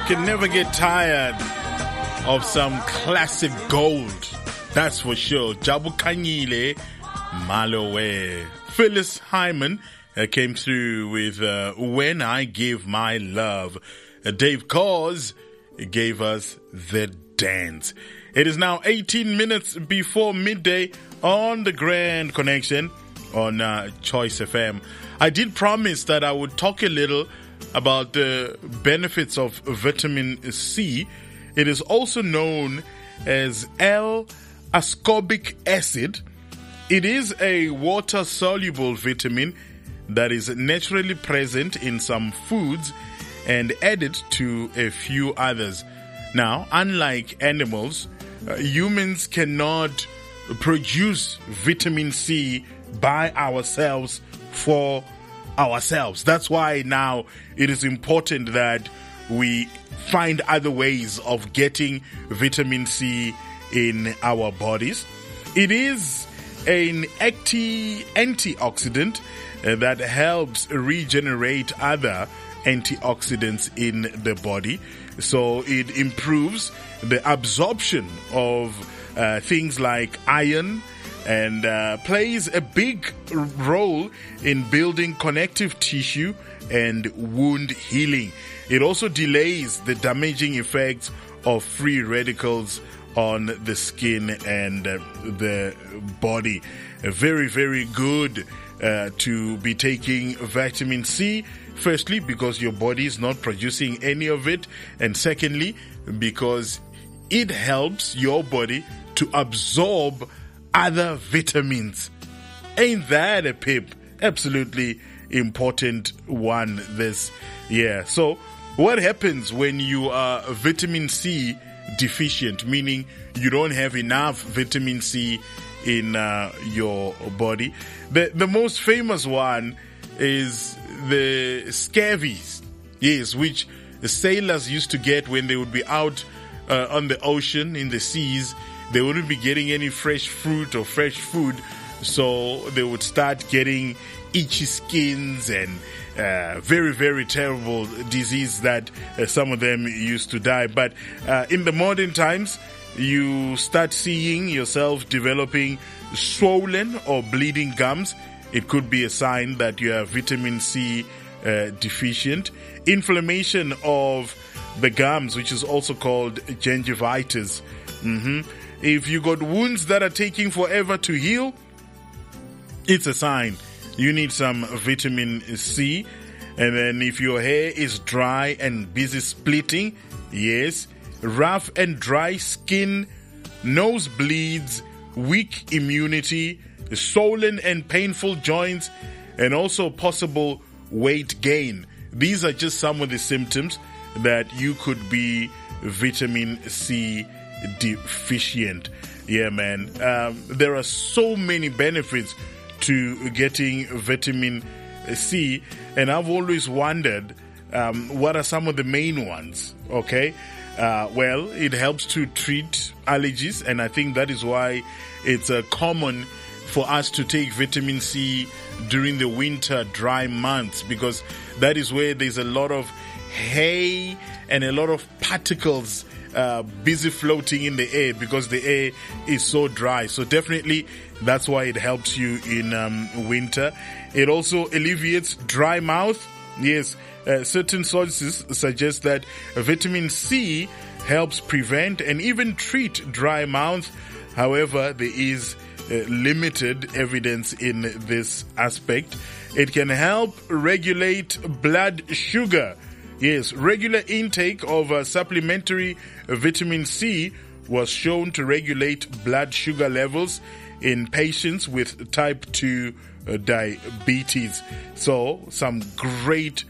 Can never get tired of some classic gold. That's for sure. Jabu Kanyile Malowe. Phyllis Hyman came through with When I Give My Love. Dave Cause gave us The Dance. It is now 18 minutes before midday on the Grand Connection on Choice FM. I did promise that I would talk a little about the benefits of vitamin C. It is also known as L-ascorbic acid. It is a water-soluble vitamin that is naturally present in some foods and added to a few others. Now, unlike animals, humans cannot produce vitamin C by ourselves for ourselves. That's why now it is important that we find other ways of getting vitamin C in our bodies. It is an antioxidant that helps regenerate other antioxidants in the body. So it improves the absorption of things like iron and plays a big role in building connective tissue and wound healing. It also delays the damaging effects of free radicals on the skin and the body. Very, very good to be taking vitamin C. Firstly, because your body is not producing any of it. And secondly, because it helps your body to absorb other vitamins. Ain't that a pip? Absolutely important one this year. So what happens when you are vitamin C deficient, meaning you don't have enough vitamin C in your body? The most famous one is the scabies, yes, which the sailors used to get when they would be out on the ocean, in the seas. They wouldn't be getting any fresh fruit or fresh food, so they would start getting itchy skins and very, very terrible disease that some of them used to die. But in the modern times, you start seeing yourself developing swollen or bleeding gums. It could be a sign that you are vitamin C deficient. Inflammation of the gums, which is also called gingivitis. If you got wounds that are taking forever to heal, it's a sign you need some vitamin C. And then if your hair is dry and busy splitting, yes, rough and dry skin, nosebleeds, weak immunity, swollen and painful joints, and also possible weight gain. These are just some of the symptoms that you could be vitamin C deficient. Yeah, man. There are so many benefits to getting vitamin C, and I've always wondered what are some of the main ones. Okay, well, it helps to treat allergies, and I think that is why it's common for us to take vitamin C during the winter dry months, because that is where there's a lot of hay and a lot of particles busy floating in the air, because the air is so dry. So definitely that's why it helps you in winter. It also alleviates dry mouth. Yes, certain sources suggest that vitamin C helps prevent and even treat dry mouth. However, there is limited evidence in this aspect. It can help regulate blood sugar. Yes, regular intake of supplementary vitamin C was shown to regulate blood sugar levels in patients with type 2 diabetes. So, some great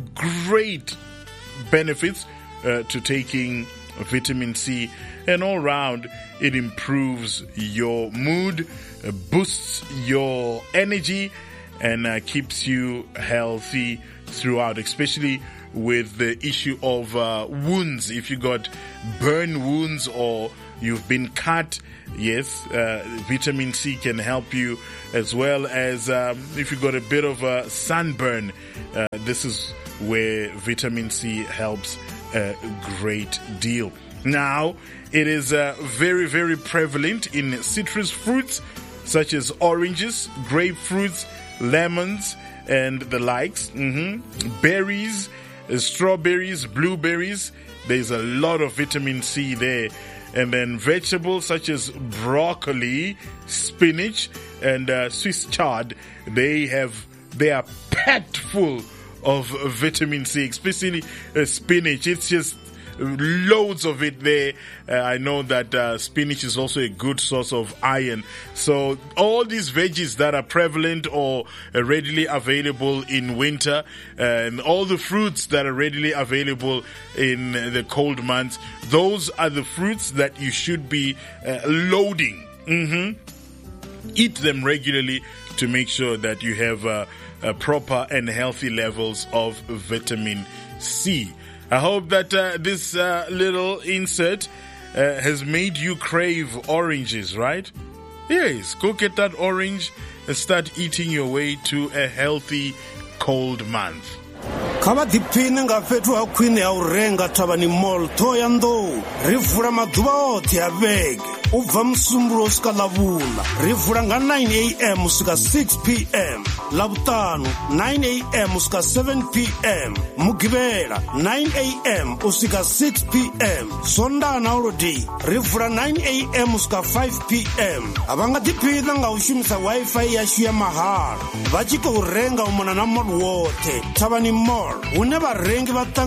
benefits to taking vitamin C. And all round, it improves your mood, boosts your energy, and keeps you healthy throughout, especially with the issue of wounds. If you got burn wounds or you've been cut, yes, vitamin C can help you, as well as if you got a bit of a sunburn. This is where vitamin C helps a great deal. Now, it is very, very prevalent in citrus fruits such as oranges, grapefruits, lemons, and the likes. Berries, strawberries, blueberries. There's a lot of vitamin C there. And then vegetables such as broccoli, spinach, and Swiss chard, they are packed full of vitamin C, especially spinach. It's just loads of it there. I know that spinach is also a good source of iron. So all these veggies that are prevalent or readily available in winter, and all the fruits that are readily available in the cold months, those are the fruits that you should be loading. Eat them regularly to make sure that you have proper and healthy levels of vitamin C. I hope that this little insert has made you crave oranges, right? Yes, go get that orange and start eating your way to a healthy cold month. Kava dipine nga fethu ha khwine ya u renga Thavhani Mall Thohoyandou ri vula maḓuvha oṱhe a vhege u bva musumbulo usika ḽavhuḽa ri vula nga 9 a.m. usika 6 p.m. ḽavhuṱanu 9 a.m. usika 7 p.m. mugivhela 9 a.m. usika 6 p.m. Sondaha na Holiday ri vula 9 a.m. usika 5 p.m. Vha nga ḓiphina nga u shumisa Wi-Fi yashu ya mahala vha tshi khou renga u mona na mall woṱhe Thavhani Mall hune vharengi vha